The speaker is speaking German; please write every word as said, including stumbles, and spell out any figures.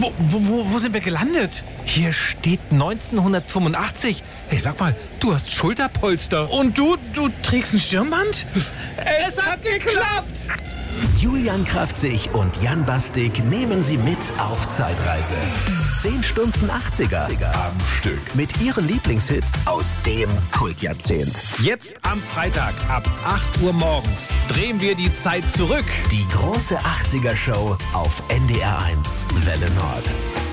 Wo, wo, wo, wo sind wir gelandet? Hier steht neunzehnhundertfünfundachtzig. Hey, sag mal, du hast Schulterpolster. Und du, du trägst ein Stirnband? Es hat geklappt! Julian Kraftzig und Jan Bastik nehmen Sie mit auf Zeitreise. zehn Stunden achtziger am Stück. Mit Ihren Lieblingshits aus dem Kultjahrzehnt. Jetzt am Freitag ab acht Uhr morgens drehen wir die Zeit zurück. Die große achtziger Show auf N D R eins Welle Nord.